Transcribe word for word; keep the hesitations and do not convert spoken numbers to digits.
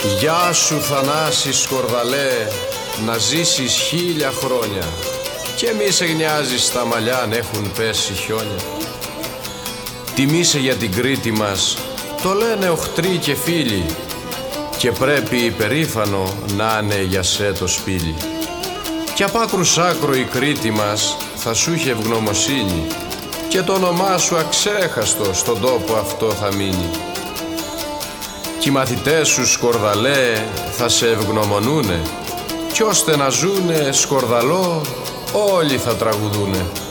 Γεια σου Θανάση Σκορδαλέ, να ζήσεις χίλια χρόνια και μη σε νοιάζεις στα μαλλιά αν έχουν πέσει χιόνια. Τιμήσε για την Κρήτη μας, το λένε οχτροί και φίλοι, και πρέπει υπερήφανο να είναι για σε το σπήλι. Κι απ' άκρου σ' άκρο η Κρήτη μας θα σου είχε ευγνωμοσύνη και το όνομά σου αξέχαστο στον τόπο αυτό θα μείνει. Κι οι μαθητές σου Σκορδαλέ θα σε ευγνωμονούνε κι ώστε να ζουνε σκορδαλό όλοι θα τραγουδούνε.